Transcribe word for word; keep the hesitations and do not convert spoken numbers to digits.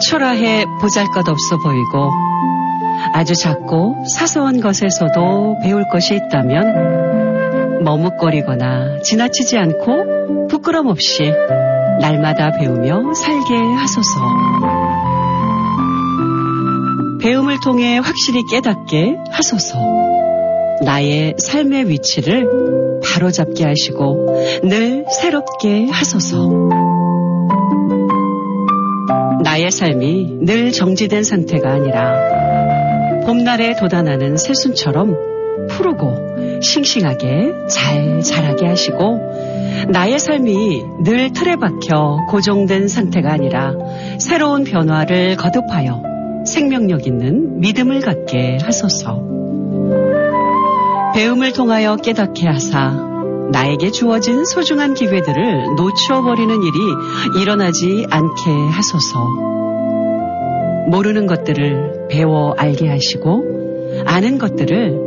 초라해 보잘것없어 보이고 아주 작고 사소한 것에서도 배울 것이 있다면 머뭇거리거나 지나치지 않고 부끄럼 없이 날마다 배우며 살게 하소서. 배움을 통해 확실히 깨닫게 하소서. 나의 삶의 위치를 바로잡게 하시고 늘 새롭게 하소서. 나의 삶이 늘 정지된 상태가 아니라 봄날에 돋아나는 새순처럼 푸르고 싱싱하게 잘 자라게 하시고 나의 삶이 늘 틀에 박혀 고정된 상태가 아니라 새로운 변화를 거듭하여 생명력 있는 믿음을 갖게 하소서. 배움을 통하여 깨닫게 하사 나에게 주어진 소중한 기회들을 놓쳐버리는 일이 일어나지 않게 하소서. 모르는 것들을 배워 알게 하시고 아는 것들을